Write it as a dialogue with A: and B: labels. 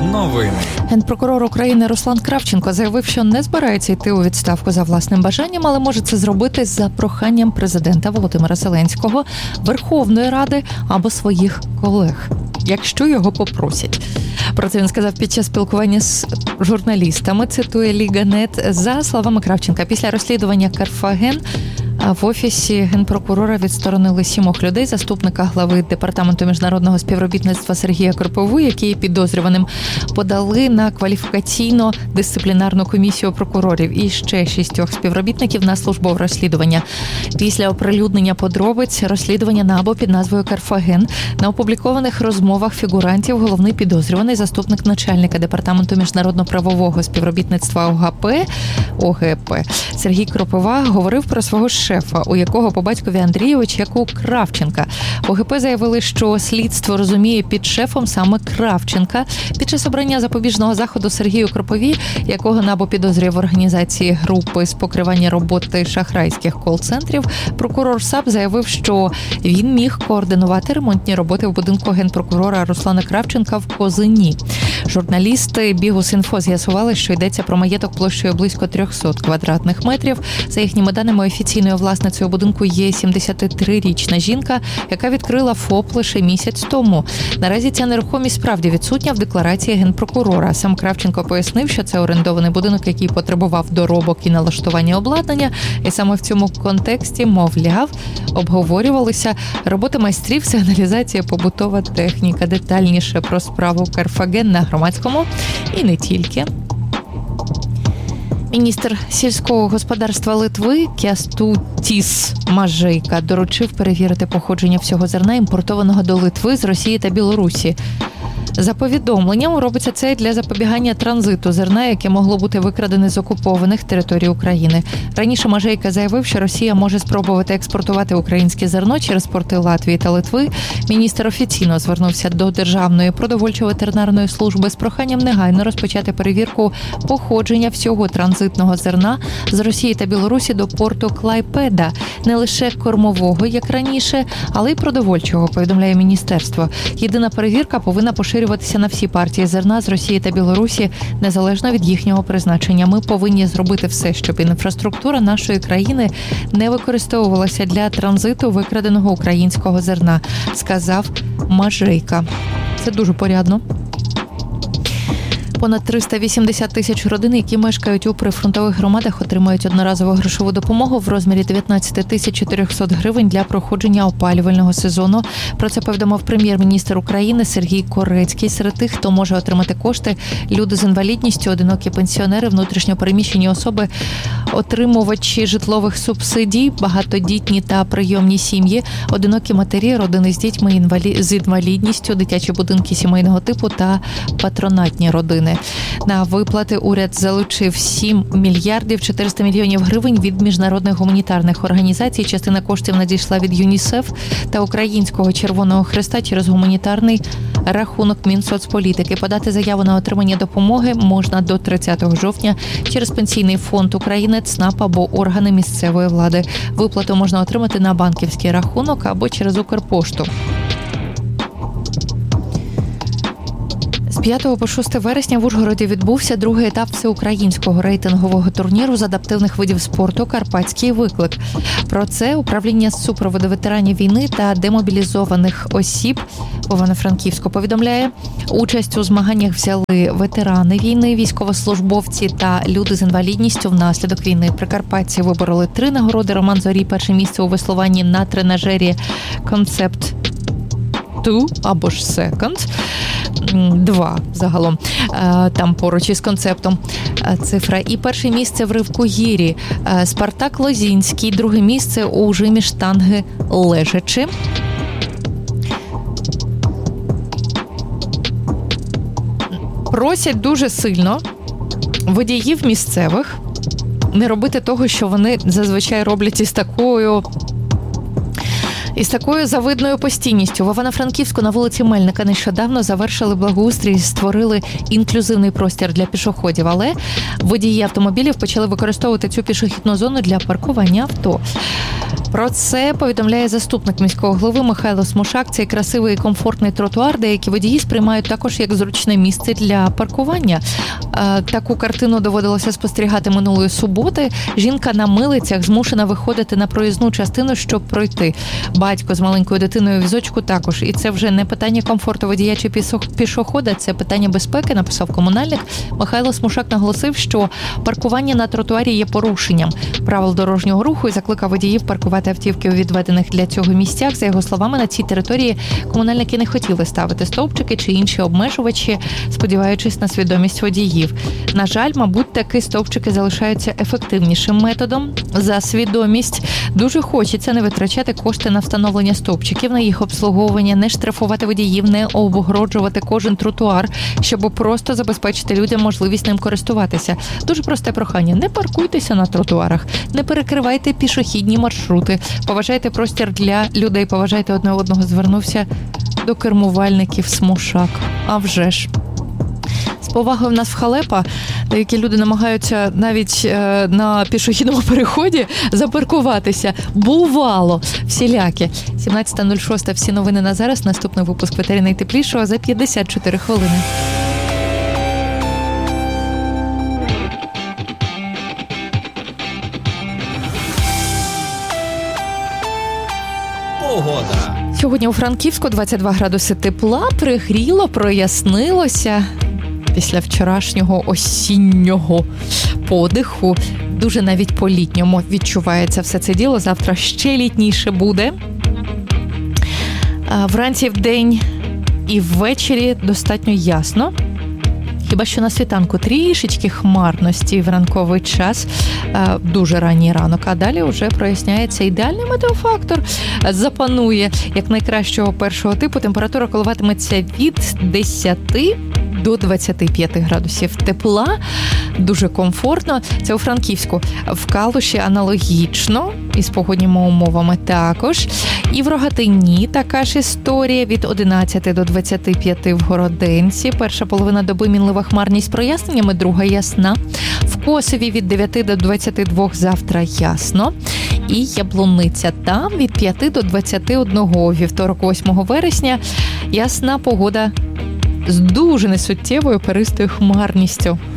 A: Новини.
B: Генпрокурор України Руслан Кравченко заявив, що не збирається йти у відставку за власним бажанням, але може це зробити за проханням президента Володимира Зеленського, Верховної Ради або своїх колег, якщо його попросять. Про це він сказав під час спілкування з журналістами, цитує Ліга.нет. За словами Кравченка, після розслідування Карфаген в офісі Генпрокурора відсторонили 7 людей, заступника глави Департаменту міжнародного співробітництва Сергія Кропову, який є підозрюваним, подали на кваліфікаційно-дисциплінарну комісію прокурорів і ще 6 співробітників на службове розслідування. Після оприлюднення подробиць розслідування НАБУ під назвою Карфаген на опублікованих розмовах фігурантів головний підозрюваний, заступник начальника Департаменту міжнародно-правового співробітництва ОГП Сергій Кропова говорив про свого шефа, у якого по батькові Андрійович, як у Кравченка. ОГП заявили, що слідство розуміє під шефом саме Кравченка. Під час обрання запобіжного заходу Сергію Кропові, якого НАБУ підозрює в організації групи з покривання роботи шахрайських кол-центрів, прокурор САП заявив, що він міг координувати ремонтні роботи в будинку генпрокурора Руслана Кравченка в Козині. Журналісти Бігус.Інфо з'ясували, що йдеться про маєток площею близько 300 квадратних метрів. За їхніми даними, офіційною власницею будинку є 73-річна жінка, яка відкрила ФОП лише місяць тому. Наразі ця нерухомість справді відсутня в декларації генпрокурора. Сам Кравченко пояснив, що це орендований будинок, який потребував доробок і налаштування обладнання. І саме в цьому контексті, мовляв, обговорювалися роботи майстрів, сигналізація, побутова техніка. Детальніше про справу Карфаген на Громадському і не тільки. Міністр сільського господарства Литви Кястутіс Мажейка доручив перевірити походження всього зерна, імпортованого до Литви з Росії та Білорусі. За повідомленням, робиться це для запобігання транзиту зерна, яке могло бути викрадене з окупованих територій України. Раніше Мажейка заявив, що Росія може спробувати експортувати українське зерно через порти Латвії та Литви. Міністр офіційно звернувся до Державної продовольчо-ветеринарної служби з проханням негайно розпочати перевірку походження всього транзитного зерна з Росії та Білорусі до порту Клайпеда. Не лише кормового, як раніше, але й продовольчого, повідомляє міністерство. Єдина перевірка повинна поширюватися на всі партії зерна з Росії та Білорусі, незалежно від їхнього призначення. Ми повинні зробити все, щоб інфраструктура нашої країни не використовувалася для транзиту викраденого українського зерна, сказав Мажейка. Це дуже порядно. Понад 380 тисяч родин, які мешкають у прифронтових громадах, отримають одноразову грошову допомогу в розмірі 19 тисяч 400 гривень для проходження опалювального сезону. Про це повідомив прем'єр-міністр України Сергій Корецький. Серед тих, хто може отримати кошти, люди з інвалідністю, одинокі пенсіонери, внутрішньо переміщені особи, отримувачі житлових субсидій, багатодітні та прийомні сім'ї, одинокі матері, родини з дітьми з інвалідністю, дитячі будинки сімейного типу та патронатні родини. На виплати уряд залучив 7 мільярдів 400 мільйонів гривень від міжнародних гуманітарних організацій. Частина коштів надійшла від ЮНІСЕФ та Українського Червоного Хреста через гуманітарний рахунок Мінсоцполітики. Подати заяву на отримання допомоги можна до 30 жовтня через Пенсійний фонд України, ЦНАП або органи місцевої влади. Виплату можна отримати на банківський рахунок або через Укрпошту. З 5 по 6 вересня в Ужгороді відбувся другий етап всеукраїнського рейтингового турніру з адаптивних видів спорту «Карпатський виклик». Про це управління з супроводу ветеранів війни та демобілізованих осіб в Івано-Франківську повідомляє, участь у змаганнях взяли ветерани війни, військовослужбовці та люди з інвалідністю внаслідок війни. Прикарпатці вибороли 3 нагороди. Роман Зорій перше місце у веслуванні на тренажері «Концепт 2» або ж «Секонд». 2 загалом, там поруч із концептом цифра. І перше місце в ривку гірі Спартак Лозінський, друге місце у жимі штанги лежачи. Просять дуже сильно водіїв місцевих не робити того, що вони зазвичай роблять із такою завидною постійністю. В Івано-Франківську на вулиці Мельника нещодавно завершили благоустрій, створили інклюзивний простір для пішоходів, але водії автомобілів почали використовувати цю пішохідну зону для паркування авто. Про це повідомляє заступник міського голови Михайло Смушак. Цей красивий і комфортний тротуар деякі водії сприймають також як зручне місце для паркування. Таку картину доводилося спостерігати минулої суботи. Жінка на милицях змушена виходити на проїзну частину, щоб пройти. Батько з маленькою дитиною у візочку також. І це вже не питання комфорту водія чи пішохода, це питання безпеки, написав комунальник. Михайло Смушак наголосив, що паркування на тротуарі є порушенням правил дорожнього руху і закликав водіїв паркувати автівки у відведених для цього місцях. За його словами, на цій території комунальники не хотіли ставити стовпчики чи інші обмежувачі, сподіваючись на свідомість водіїв. На жаль, мабуть, такі стовпчики залишаються ефективнішим методом. За свідомість дуже хочеться не витрачати кошти на встановлення стовпчиків, на їх обслуговування, не штрафувати водіїв, не обгороджувати кожен тротуар, щоб просто забезпечити людям можливість ним користуватися. Дуже просте прохання: не паркуйтеся на тротуарах, не перекривайте пішохідні маршрути, поважайте простір для людей, поважайте одне одного. Звернувся до кермувальників Смушак. А вже ж. З повагою в нас в халепа. Деякі люди намагаються навіть на пішохідному переході запаркуватися. Бувало. Всілякі. 17:06. Всі новини на зараз. Наступний випуск «Ветері найтеплішого» за 54 хвилини.
A: Погода.
B: Сьогодні у Франківську 22 градуси тепла, пригріло, прояснилося після вчорашнього осіннього подиху. Дуже навіть по-літньому відчувається все це діло. Завтра ще літніше буде. Вранці, вдень і ввечері достатньо ясно. Хіба що на світанку трішечки хмарності в ранковий час, дуже ранній ранок, а далі вже проясняється. Ідеальний метеофактор запанує як найкращого першого типу. Температура коливатиметься від 10 до 25 градусів тепла. Дуже комфортно. Це у Франківську. В Калуші аналогічно, із погодніми умовами також. І в Рогатині така ж історія від 11 до 25 в Городенці. Перша половина доби мінлива хмарність з проясненнями, друга ясна. В Косові від 9 до 22 завтра ясно. І Яблуниця там від 5 до 21. Вівторок 8 вересня ясна погода з дуже несуттєвою перистою хмарністю.